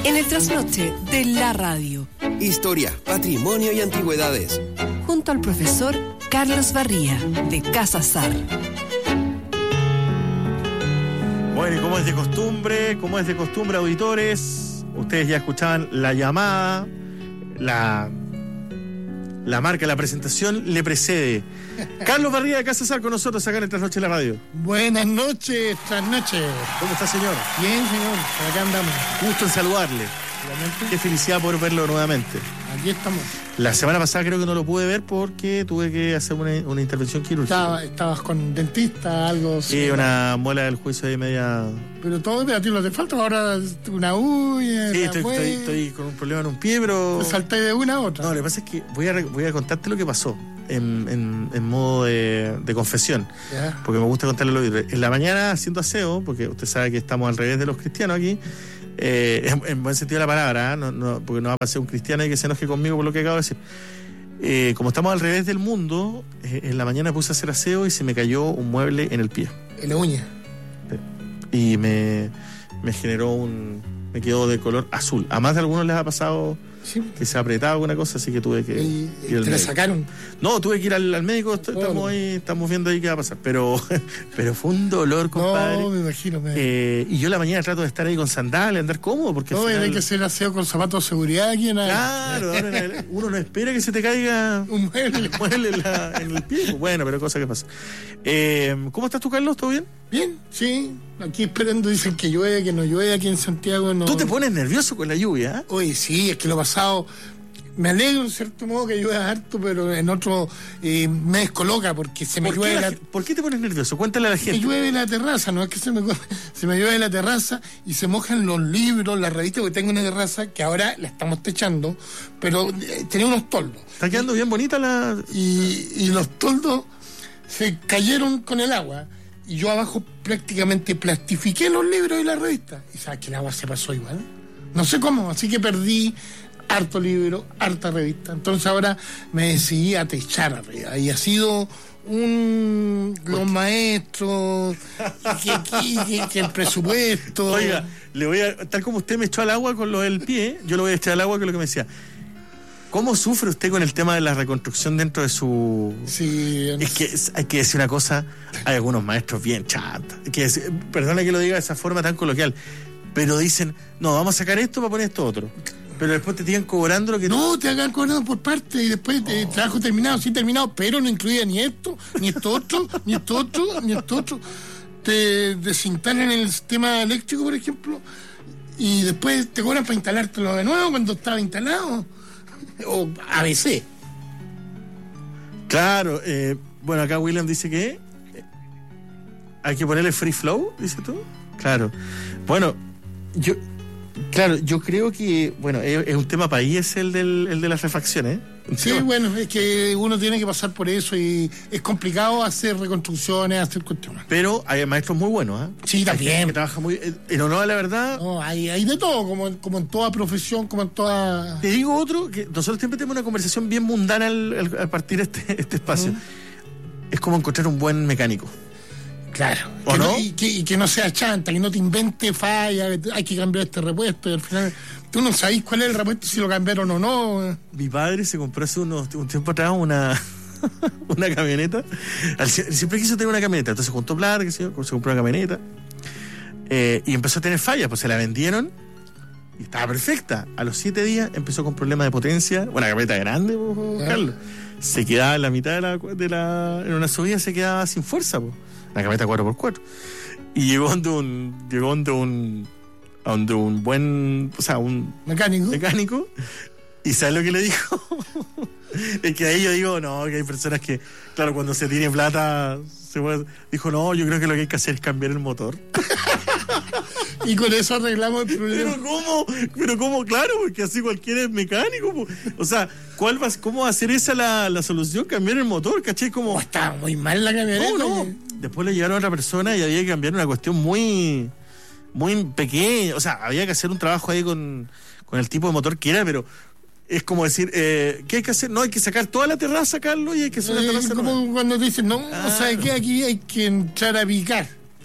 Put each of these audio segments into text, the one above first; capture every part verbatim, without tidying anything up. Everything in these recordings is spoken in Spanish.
En el trasnoche de la radio. Historia, patrimonio y antigüedades. Junto al profesor Carlos Barría, de Casa Sar. Bueno, y como es de costumbre, como es de costumbre, auditores, ustedes ya escuchaban la llamada, la, la marca, la presentación le precede. Carlos Barría de Casa Sar con nosotros acá en el Trasnoche de la radio. Buenas noches, trasnoche. ¿Cómo está, señor? Bien, señor, acá andamos. Gusto en saludarle. Realmente. Qué felicidad por verlo nuevamente. Aquí estamos. La semana pasada creo que no lo pude ver porque tuve que hacer una, una intervención quirúrgica. Estaba, estabas con dentista, algo. Sí, una muela del juicio ahí media... Pero todo, pero a ti no te falta ahora una uña. Sí, estoy, estoy, estoy con un problema en un pie, pero... Te saltáis de una a otra. No, lo que pasa es que voy a, voy a contarte lo que pasó en, en, en modo de, de confesión. Ya. Porque me gusta contarle lo que... En la mañana haciendo aseo, porque usted sabe que estamos al revés de los cristianos aquí, eh, en, en buen sentido de la palabra, ¿eh? no, no, porque no va a pasar un cristiano y que se enoje conmigo por lo que acabo de decir. Eh, como estamos al revés del mundo, eh, en la mañana puse a hacer aseo y se me cayó un mueble en el pie. En la uña. Y me, me generó un... me quedó de color azul. A más de algunos les ha pasado Sí. que se ha apretado alguna cosa, así que tuve que Y, ir al te la médico. sacaron. No, tuve que ir al, al médico, est- Bueno. estamos ahí, estamos viendo ahí qué va a pasar. Pero, pero fue un dolor, compadre. No, me imagino. Me... Eh, y yo en la mañana trato de estar ahí con sandalias, andar cómodo, porque al no, final- hay que hacer aseo con zapatos de seguridad aquí en la... Claro, ahora en el- uno no espera que se te caiga Un mueble. mueble en, la- en el pie. Bueno, pero cosa que pasa. Eh, ¿Cómo estás tú, Carlos? ¿Todo bien? Bien, sí. Aquí esperando, dicen que llueve, que no llueve aquí en Santiago. No... Tú te pones nervioso con la lluvia, ¿eh? Oye, sí, es que lo pasado... Me alegro en cierto modo que llueva harto, pero en otro eh, me descoloca porque se me ¿Por, llueve qué la la... ge- ¿Por qué te pones nervioso? Cuéntale a la Me gente. llueve la terraza, no es que se me, se me llueve la terraza y se mojan los libros, las revistas, porque tengo una terraza que ahora la estamos techando, pero eh, tenía unos toldos. Está quedando bien bonita la... Y, y los toldos se cayeron con el agua y yo abajo prácticamente plastifiqué los libros y las revistas. Y sabes que el agua se pasó igual. No sé cómo, así que perdí harto libro, harta revista. Entonces ahora me decidí a techar arriba. Y ha sido un... los maestros, que, que, que, que el presupuesto... Oiga, le voy a, tal como usted me echó al agua con lo del pie, yo lo voy a echar al agua con lo que me decía. ¿Cómo sufre usted con el tema de la reconstrucción dentro de su...? Sí, Es que es- hay que decir una cosa, hay algunos maestros bien chatos, que es- perdona que lo diga de esa forma tan coloquial, pero dicen, no, vamos a sacar esto para poner esto otro. Pero después te tienen cobrando lo que... no, te hagan cobrado por parte y después eh, trabajo terminado, sí terminado, pero no incluía ni esto, ni esto otro, ni esto otro, ni esto otro. Te desinstalan el sistema eléctrico, por ejemplo, y después te cobran para instalártelo de nuevo cuando estaba instalado. O A B C. Claro, eh, bueno, acá William dice que eh, hay que ponerle free flow, dice tú. Claro. Bueno, yo... Claro, yo creo que, bueno, es, es un tema país el, del, el de las refacciones. ¿eh? Sí, Tema- bueno, es que uno tiene que pasar por eso y es complicado hacer reconstrucciones, hacer cuestiones. Pero hay maestros muy buenos, ¿eh? Sí, Hay también. gente que trabaja muy... eh, En honor a la verdad, No, hay, hay de todo, como, como en toda profesión, como en toda... te digo otro, que nosotros siempre tenemos una conversación bien mundana al, al- al partir este, este espacio. Ujú. Es como encontrar un buen mecánico. Claro. ¿O Que no? y, que, y que no sea chanta, que no te invente falla, que hay que cambiar este repuesto y al final tú no sabés cuál es el repuesto, si lo cambiaron o no. Mi padre se compró hace unos, un tiempo atrás una, una camioneta. Al- Siempre quiso tener una camioneta, entonces juntó plata, que se, se compró una camioneta. Eh, y empezó a tener fallas, pues se la vendieron y estaba perfecta. A los siete días empezó con problemas de potencia. Una camioneta grande, pues, Ya. Carlos. Se quedaba en la mitad de la, de la. En una subida se quedaba sin fuerza, pues. Una camioneta cuatro por cuatro. Y llegó donde un. Llegó donde un. Donde un buen. O sea, un Mecánico. mecánico. ¿Y sabes lo que le dijo? Es que ahí yo digo, no, que hay personas que, claro, cuando se tiene plata, se puede- dijo, no, yo creo que lo que hay que hacer es cambiar el motor. Y con eso arreglamos el problema. Pero ¿cómo? Pero ¿cómo? Claro, porque así cualquiera es mecánico. Po. O sea, ¿cuál va, ¿cómo va a ser esa la, la solución? Cambiar el motor, ¿cachai? Como... Oh, estaba muy mal la camioneta. No, no. Después le llegaron a otra persona y había que cambiar una cuestión muy, muy pequeña. O sea, había que hacer un trabajo ahí con, con el tipo de motor que era, pero es como decir, eh, ¿qué hay que hacer? No, hay que sacar toda la terraza, Carlos, y hay que hacer una Eh, terraza como nueva. cuando te dicen, no, Ah. ¿sabes qué? Aquí hay que entrar a picar.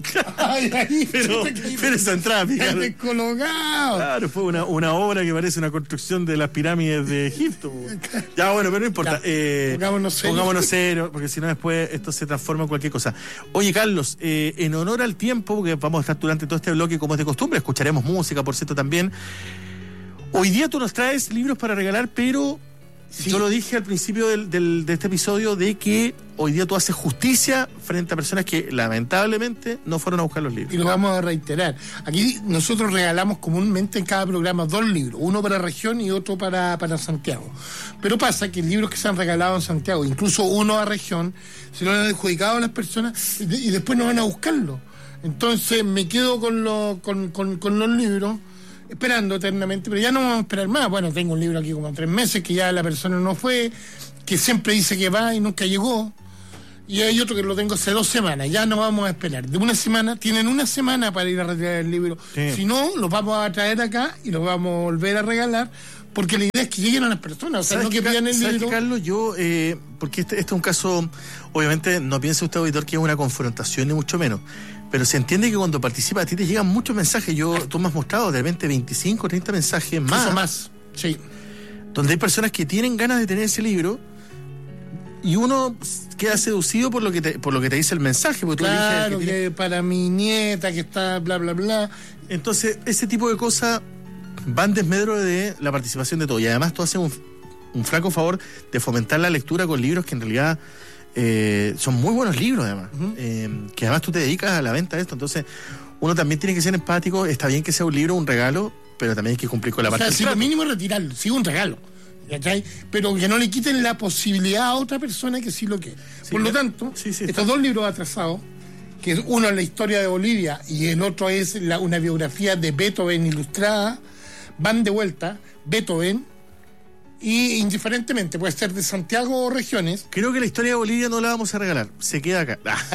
Ay, ahí, pero, pero esa entrada, Está descolocado. Claro, fue una, una obra que parece una construcción de las pirámides de Egipto. Ya, bueno, pero no importa. Ya, eh, pongámonos serios. pongámonos serios, porque si no después esto se transforma en cualquier cosa. Oye, Carlos, eh, en honor al tiempo, porque vamos a estar durante todo este bloque como es de costumbre, escucharemos música, por cierto, también. Hoy día tú nos traes libros para regalar, pero... Sí. Yo lo dije al principio del, del, de este episodio de que hoy día tú haces justicia frente a personas que lamentablemente no fueron a buscar los libros. Y lo vamos a reiterar. Aquí nosotros regalamos comúnmente en cada programa dos libros, uno para región y otro para, para Santiago. Pero pasa que libros que se han regalado en Santiago, incluso uno a región, se lo han adjudicado a las personas y, de, y después no van a buscarlo. Entonces me quedo con, lo, con, con, con los libros esperando eternamente, pero ya no vamos a esperar más. Bueno, tengo un libro aquí como tres meses que ya la persona no fue, que siempre dice que va y nunca llegó, y hay otro que lo tengo hace dos semanas, ya no vamos a esperar. De una semana, tienen una semana para ir a retirar el libro, sí. Si no, los vamos a traer acá y los vamos a volver a regalar, porque la idea es que lleguen a las personas, o sea, no que pidan el libro. ¿Sabes, Carlos? Yo, eh, porque este, este es un caso, obviamente, no piense usted, auditor, que es una confrontación, ni mucho menos, pero se entiende que cuando participa a ti te llegan muchos mensajes. Yo, tú me has mostrado de repente veinticinco, treinta mensajes más. Eso más, sí. Donde hay personas que tienen ganas de tener ese libro y uno queda seducido por lo que te, por lo que te dice el mensaje. Porque claro, tú que, que tiene... para mi nieta que está bla, bla, bla. Entonces, ese tipo de cosas van desmedro de la participación de todo. Y además tú haces un, un flaco favor de fomentar la lectura con libros que en realidad... Eh, son muy buenos libros además, uh-huh. eh, que además tú te dedicas a la venta de esto, entonces uno también tiene que ser empático. Está bien que sea un libro, un regalo, pero también hay que cumplir con la o parte sea, del si trato. lo mínimo es retirarlo, sí, un regalo, ¿cachai? Pero que no le quiten la posibilidad a otra persona que sí lo quiere. Sí, por lo tanto, sí, sí, estos dos libros atrasados, que es uno es la historia de Bolivia y el otro es la, una biografía de Beethoven ilustrada, van de vuelta. Beethoven, y indiferentemente, puede ser de Santiago o regiones. Creo que la historia de Bolivia no la vamos a regalar, se queda acá.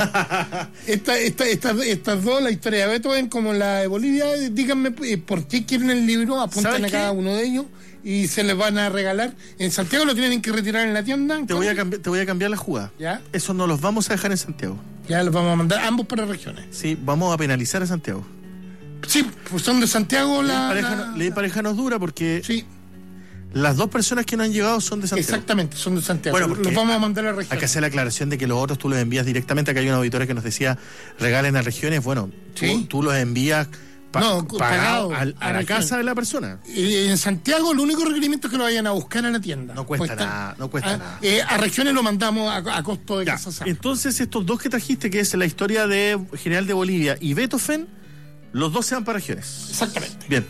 esta, esta, estas, estas dos, la historia de Beethoven como la de Bolivia, díganme por qué quieren el libro, apuntan a cada uno de ellos y se les van a regalar. En Santiago lo tienen que retirar en la tienda. Te voy a, cambi- te voy a cambiar la jugada. ¿Ya? Eso no los vamos a dejar en Santiago. Ya los vamos a mandar ambos para regiones. Sí, vamos a penalizar a Santiago. Sí, pues son de Santiago la... Ley pareja, la... ley pareja nos dura porque... Sí. Las dos personas que no han llegado son de Santiago. Exactamente, son de Santiago. Bueno, los vamos a mandar a regiones. Hay que hacer la aclaración de que los otros tú los envías directamente. Acá hay una auditora que nos decía regalen a regiones. Bueno, ¿sí? tú, tú los envías pa- no, pagado pagado a, a, a la casa de la persona. Eh, en Santiago el único requerimiento es que lo vayan a buscar a la tienda. No cuesta Cuesta, nada, no cuesta a, nada. Eh, a regiones lo mandamos a, a costo de ya, Casa Sar. Entonces estos dos que trajiste, que es la historia de General de Bolivia y Beethoven, los dos se van para regiones. Exactamente. Bien.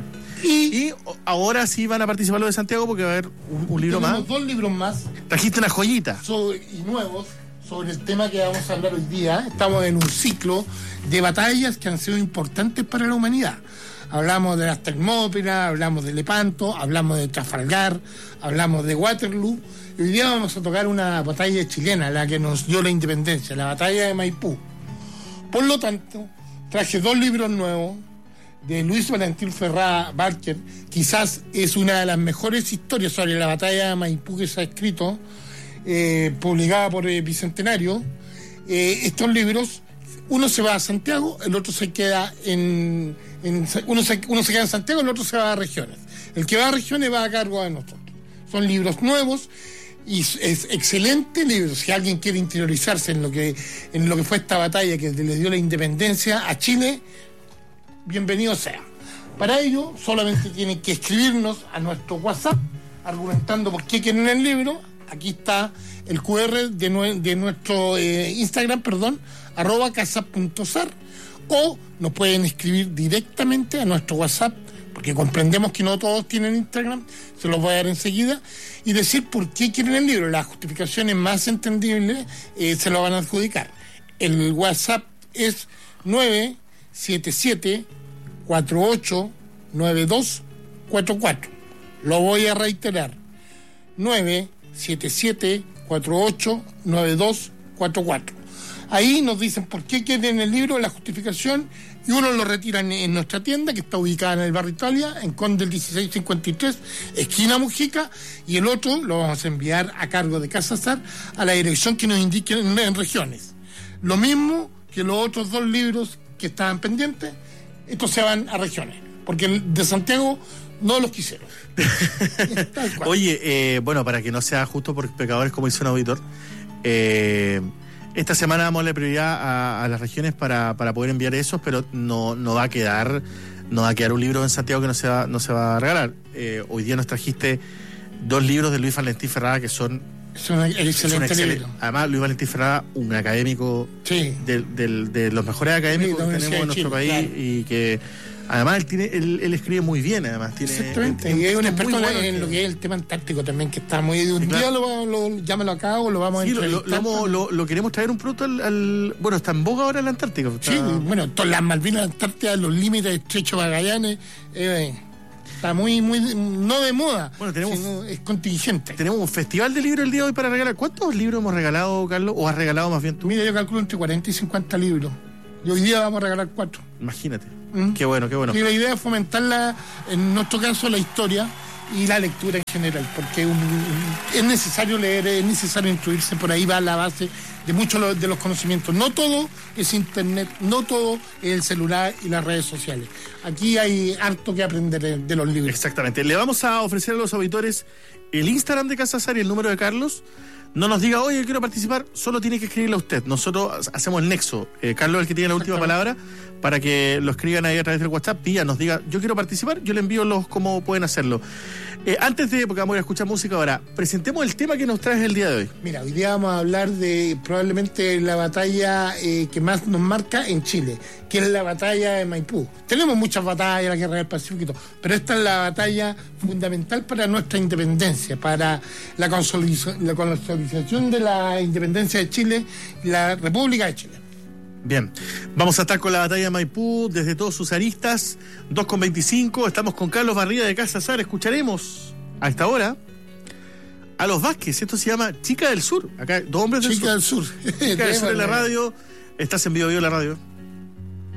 Y, y ahora sí van a participar los de Santiago porque va a haber un, un libro Tenemos más. dos libros más. Trajiste una joyita. Sobre, y nuevos sobre el tema que vamos a hablar hoy día. Estamos en un ciclo de batallas que han sido importantes para la humanidad. Hablamos de las Termópilas, hablamos de Lepanto, hablamos de Trafalgar, hablamos de Waterloo. Y hoy día vamos a tocar una batalla chilena, la que nos dio la independencia, la batalla de Maipú. Por lo tanto, traje dos libros nuevos de Luis Valentín Ferrá Barker. Quizás es una de las mejores historias sobre la batalla de Maipú que se ha escrito, eh, publicada por eh, Bicentenario. Eh, estos libros, uno se va a Santiago, el otro se queda en, en uno, se, uno se queda en Santiago, el otro se va a regiones. El que va a regiones va a cargo de nosotros. Son libros nuevos y es excelente libro. Si alguien quiere interiorizarse en lo que en lo que fue esta batalla que le dio la independencia a Chile, bienvenido sea. Para ello, solamente tienen que escribirnos a nuestro WhatsApp, argumentando por qué quieren el libro. Aquí está el cu erre de, nue- de nuestro eh, Instagram, perdón, arroba casa.sar, o nos pueden escribir directamente a nuestro WhatsApp, porque comprendemos que no todos tienen Instagram, se los voy a dar enseguida, y decir por qué quieren el libro. Las justificaciones más entendibles eh, se lo van a adjudicar. El WhatsApp es nueve siete siete cuatro ocho nueve dos cuatro cuatro. Lo voy a reiterar: nueve siete siete cuatro ocho nueve dos cuatro cuatro. Ahí nos dicen por qué quieren el libro, la justificación, y uno lo retira en, en nuestra tienda, que está ubicada en el barrio Italia, en Conde dieciséis cincuenta y tres, esquina Mujica, y el otro lo vamos a enviar a cargo de Casa Sar a la dirección que nos indiquen en, en regiones. Lo mismo que los otros dos libros que estaban pendientes, estos se van a regiones, porque el de Santiago no los quisieron. Oye, eh, bueno, para que no sea justo por pecadores, como dice un auditor, eh, esta semana vamos a darle prioridad a, a las regiones para, para poder enviar esos, pero no, no va a quedar no va a quedar un libro en Santiago que no se va, no se va a regalar. Eh, hoy día nos trajiste dos libros de Luis Valentín Ferrada que son Es un excelente excelente. libro. Además, Luis Valentín Ferrada, un académico Sí. del, del, de los mejores académicos Sí, que de tenemos en nuestro Chile, país, claro. y que además él tiene él, él escribe muy bien, además tiene Exactamente, es- y es un muy experto bueno en lo que es el tema antártico también, que está muy... Un claro. día lo, lo, llámalo acá o lo vamos a Sí, lo, lo, entrevistar. lo, hemos- lo- lo queremos traer un pronto al, al- bueno, está en boga ahora el Antártico. Está- Sí, bueno, todas las Malvinas, la Antártida, los límites de Estrecho Magallanes, eh, está muy, muy, no de moda, Bueno, tenemos- sino es contingente. Tenemos un festival de libros el día de hoy para regalar. ¿Cuántos libros hemos regalado, Carlos? ¿O has regalado más bien tú? Mira, yo calculo entre cuarenta y cincuenta libros. Y hoy día vamos a regalar cuatro. Imagínate. ¿Mm? Qué bueno, qué bueno. Y la idea es fomentarla, en nuestro caso, la historia y la lectura en general, porque un- un- es necesario leer, es necesario instruirse, por ahí va la base de muchos lo- de los conocimientos. No todo es internet, no todo es el celular y las redes sociales. Aquí hay harto que aprender de, de los libros. Exactamente. Le vamos a ofrecer a los auditores el Instagram de Casa Sar y el número de Carlos. No nos diga, oye, quiero participar, solo tiene que escribirle a usted. Nosotros hacemos el nexo. Eh, Carlos es el que tiene la última palabra, para que lo escriban ahí a través del WhatsApp, pilla, nos diga, yo quiero participar, yo le envío los cómo pueden hacerlo. Eh, antes de, porque vamos a ir a escuchar música ahora, presentemos el tema que nos traes el día de hoy. Mira, hoy día vamos a hablar de probablemente la batalla eh, que más nos marca en Chile, que es la batalla de Maipú. Tenemos muchas batallas, la guerra del Pacífico y todo, pero esta es la batalla fundamental para nuestra independencia, para la consolidación, la consolidación de la independencia de Chile, la República de Chile. Bien, vamos a estar con la batalla de Maipú desde todos sus aristas, dos con veinticinco, estamos con Carlos Barría de Casa Sar, escucharemos a esta hora a los Vázquez, esto se llama Chica del Sur, acá dos hombres del Chica sur. del Sur. Chica del Sur en la radio, estás en Vivo Vivo la radio.